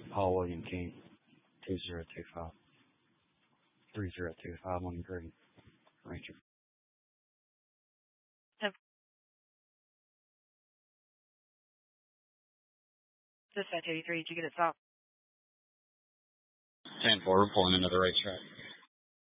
Paul William King, 2025, 3025 on green, Ranger. Dispatch 83, did you get it stopped? 10-4, we're pulling into the racetrack.